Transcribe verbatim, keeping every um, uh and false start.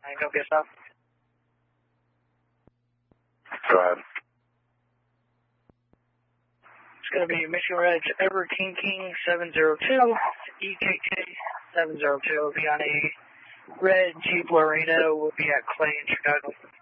I go get stuff. Go ahead. It's going to be Michigan Reg Ever King King seven zero two, E K K seven zero two. Will be on a red Jeep Laredo. Will be at Clay in Chicago.